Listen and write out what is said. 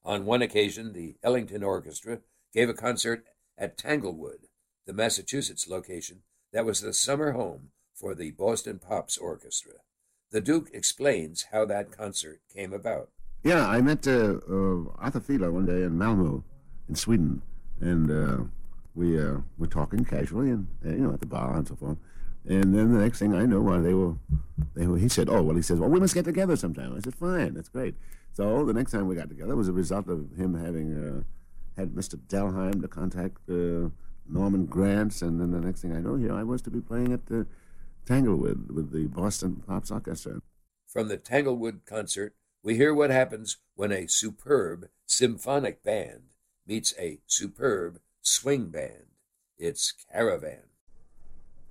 On one occasion, the Ellington Orchestra gave a concert at Tanglewood, the Massachusetts location that was the summer home for the Boston Pops Orchestra. The Duke explains how that concert came about. Yeah, I met Arthur Fiedler one day in Malmö, in Sweden, and we were talking casually, and at the bar and so forth. And then the next thing I know, he said, he says, well, we must get together sometime. I said, fine, that's great. So the next time we got together was a result of him having had Mr. Delheim to contact Norman Granz, and then the next thing I know, here I was to be playing at Tanglewood with the Boston Pops Orchestra. From the Tanglewood concert, we hear what happens when a superb symphonic band meets a superb swing band. It's Caravan.